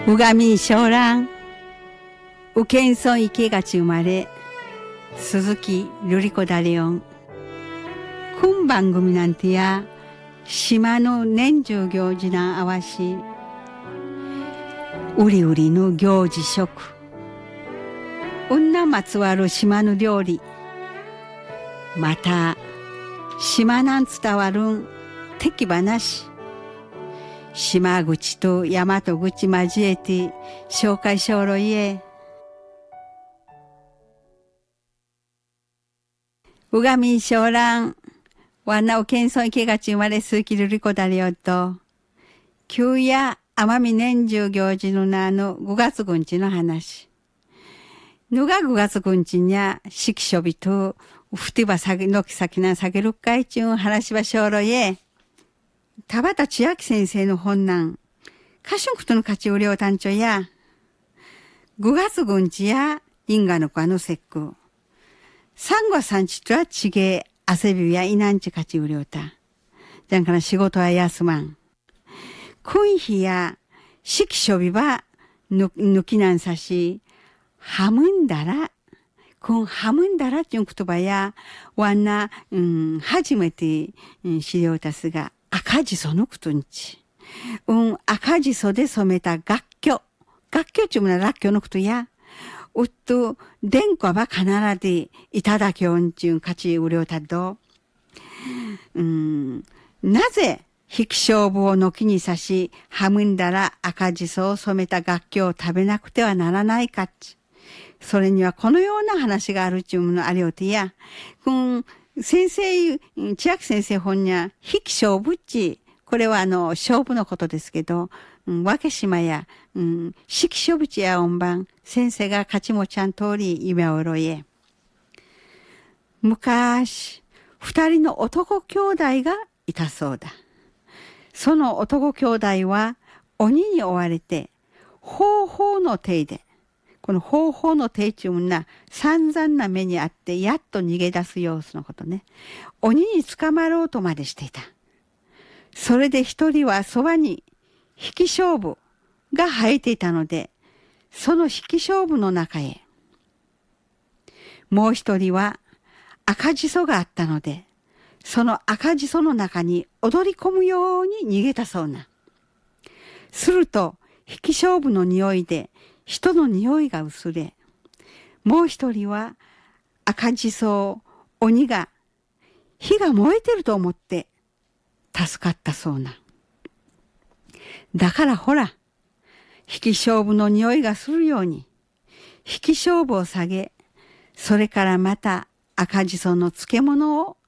うがみんしょうらん、うけんそん池がち生まれ、鈴木瑠璃子だれよん。今番組なんてや、島の年中行事なんあわし、うりうりの行事食、うんなまつわる島の料理、また、島なん伝わるん敵話、島口と大和口交えて紹介しょろいえ。うがみんしょうらん、わんなおけんそん池がち生まれすきるりこだりよと、旧や奄美年中行事の名の5月ぐんちの話。ぬが5月ぐんちにゃ、しきしょびと、ふてばさげのきさきなさげるかいちゅん話はしょろいえ。田畑千秋先生の本なん、歌唱ことの勝ち売りを単調や、5月ぐんちや、因果の子の節句。3月3日とはちげ汗びやいなんち勝ち売りをた。じゃんから仕事は休まん。今日や、しきしょびば、抜きなんさし、はむんだら、はむんだらっていう言葉や、わんな、初めて、知りおたすが、赤じそのことんち。赤じそで染めた楽曲。楽曲ちゅうものは楽曲のことや、うっと、電話ば必ずいただきょんちゅう勝ちうりょうたど。なぜ、引き勝負を軒に刺し、はむんだら赤じそを染めた楽曲を食べなくてはならないかっち。それにはこのような話があるちゅうものありょうてや、先生、千秋先生本には、引き勝負っち、これは勝負のことですけど、わけしまや、しきしょぶちや音番、先生が勝ちもちゃん通り夢をろえ。昔、2人の男兄弟がいたそうだ。その男兄弟は、鬼に追われて、方法の手で、この方法の手中な散々な目にあってやっと逃げ出す様子のことね。鬼に捕まろうとまでしていた。それで一人はそばに引き勝負が生えていたので、その引き勝負の中へ。もう一人は赤じそがあったので、その赤じその中に踊り込むように逃げたそうな。すると引き勝負の匂いで人の匂いが薄れ、もう一人は赤じそを鬼が火が燃えてると思って助かったそうな。だからほら、引き勝負の匂いがするように、引き勝負を下げ、それからまた赤じその漬物を